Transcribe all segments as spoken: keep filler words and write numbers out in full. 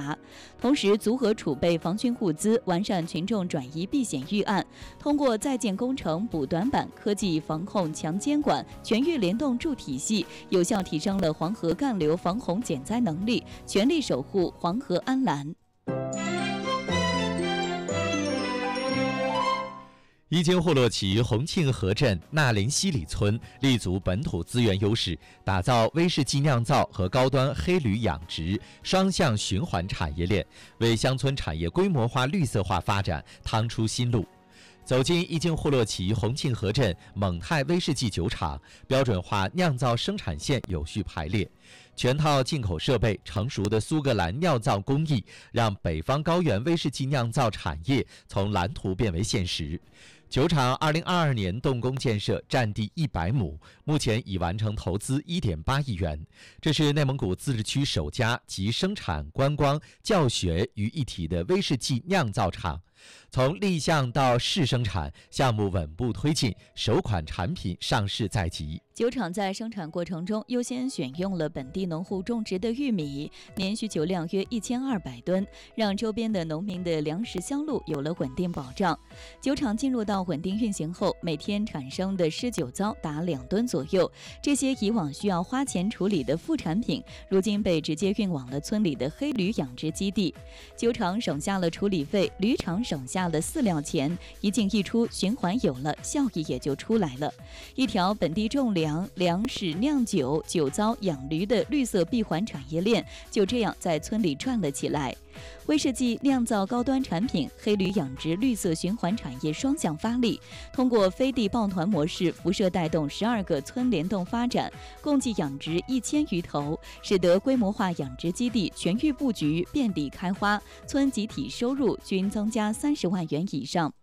查。同时，组合储备防汛物资，完善群众转移避险预案，通过在建工程补短板、科技防控强监管、全域联动助体系，有效提升了黄河干流防洪减灾能力，全力守护黄河安澜。 一经霍洛旗洪庆河镇纳林西里村立足本土资源优势，打造威士忌酿造和高端黑驴养殖双向循环产业链，为乡村产业规模化绿色化发展趟出新路。走进一经霍洛旗洪庆河镇蒙泰威士忌酒厂，标准化酿造生产线有序排列，全套进口设备、成熟的苏格兰酿造工艺，让北方高原威士忌酿造产业从蓝图变为现实。酒厂二零二二年动工建设，占地一百亩，目前已完成投资一点八亿元。这是内蒙古自治区首家集生产、观光、教学于一体的威士忌酿造厂。从立项到试生产，项目稳步推进，首款产品上市在即。 酒厂在生产过程中优先选用了本地农户种植的玉米，年需求量约一千二百吨，让周边的农民的粮食销路有了稳定保障。酒厂进入到稳定运行后，每天产生的湿酒糟达两吨左右，这些以往需要花钱处理的副产品，如今被直接运往了村里的黑驴养殖基地。酒厂省下了处理费，驴场省下了饲料钱，一进一出，循环有了，效益也就出来了。一条本地种粮、粮食酿酒、酒糟养驴的绿色闭环产业链就这样在村里转了起来。威士忌酿造高端产品，黑驴养殖绿色循环产业双向发力，通过飞地抱团模式辐射带动十二个村联动发展，共计养殖一千余头，使得规模化养殖基地全域布局遍地开花，村集体收入均增加三十万元以上。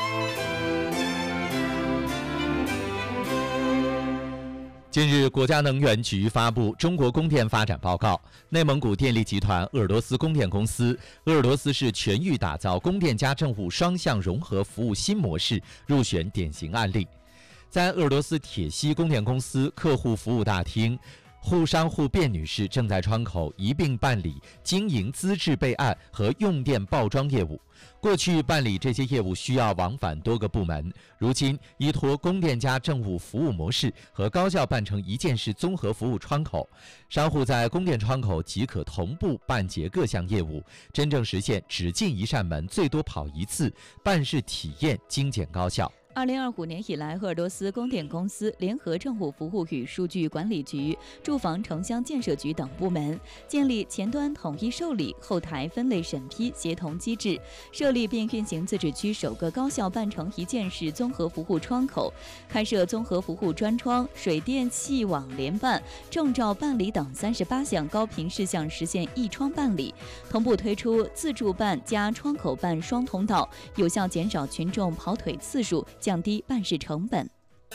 近日，国家能源局发布《中国供电发展报告》，内蒙古电力集团鄂尔多斯供电公司、鄂尔多斯市全域打造供电加政务双向融合服务新模式入选典型案例。在鄂尔多斯铁西供电公司客户服务大厅，沪商户卞女士正在窗口一并办理经营资质备案和用电报装业务。过去办理这些业务需要往返多个部门，如今依托供电加政务服务模式和高效办成一件事综合服务窗口，商户在供电窗口即可同步办结各项业务，真正实现只进一扇门，最多跑一次，办事体验精简高效。 二零二五年以来，鄂尔多斯供电公司联合政务服务与数据管理局、住房城乡建设局等部门，建立前端统一受理、后台分类审批协同机制，设立并运行自治区首个高效办成一件事综合服务窗口，开设综合服务专窗，水电气网联办、证照办理等三十八项高频事项实现一窗办理，同步推出自助办加窗口办双通道，有效减少群众跑腿次数，降低办事成本。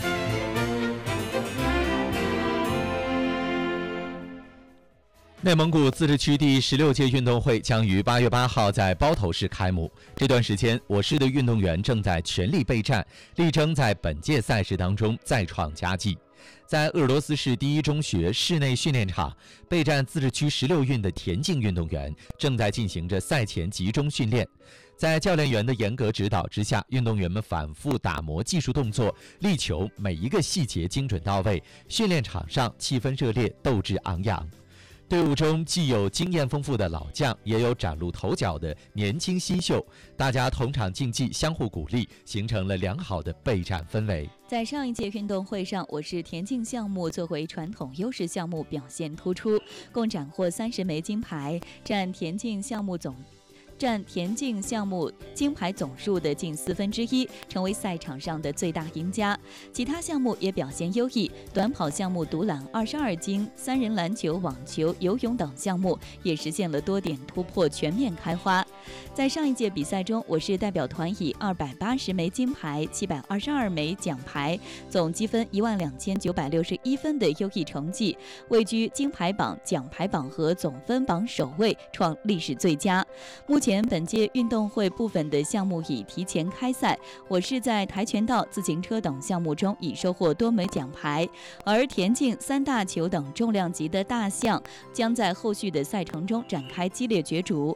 内蒙古自治区第十六届运动会将于八月八号在包头市开幕。这段时间，我市的运动员正在全力备战，力争在本届赛事当中再创佳绩。在鄂尔多斯市第一中学室内训练场，备战自治区十六运的田径运动员正在进行着赛前集中训练。在教练员的严格指导之下，运动员们反复打磨技术动作，力求每一个细节精准到位。训练场上气氛热烈，斗志昂扬。队伍中既有经验丰富的老将，也有崭露头角的年轻新秀，大家同场竞技，相互鼓励，形成了良好的备战氛围。 在上一届运动会上，我市田径项目作为传统优势项目表现突出，共斩获三十枚金牌，占田径项目总占田径项目金牌总数的近四分之一，成为赛场上的最大赢家。其他项目也表现优异，短跑项目独揽二十二金，三人篮球、网球、游泳等项目也实现了多点突破，全面开花。在上一届比赛中，我市代表团以二百八十枚金牌、七百二十二枚奖牌，总积分一万两千九百六十一分的优异成绩，位居金牌榜、奖牌榜和总分榜首位，创历史最佳。目前本届运动会部分的项目已提前开赛，我市在跆拳道、自行车等项目中已收获多枚奖牌，而田径、三大球等重量级的大项将在后续的赛程中展开激烈角逐。